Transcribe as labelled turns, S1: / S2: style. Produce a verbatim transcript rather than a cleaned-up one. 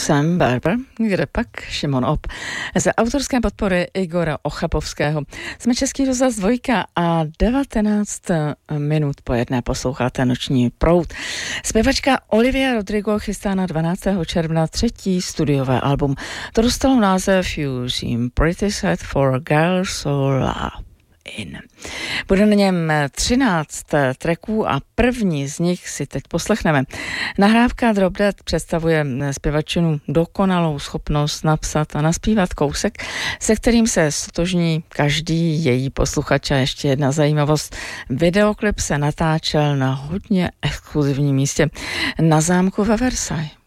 S1: Sam Barber, kde pak Šimon Op. Za autorské podpory Igora Ochapovského. Jsme Český rozhlas dvojka a devatenáct minut po jedné posloucháte Noční proud. Zpěvačka Olivia Rodrigo chystá na dvanáctého června třetí studiové album. To dostalo název You Seem Pretty Sad for a Girl So Love In. Bude na něm třináct tracků a první z nich si teď poslechneme. Nahrávka Drop Dead představuje zpěvačinu dokonalou schopnost napsat a naspívat kousek, se kterým se stotožní každý její posluchač. A ještě jedna zajímavost. Videoklip se natáčel na hodně exkluzivním místě na zámku ve Versailles.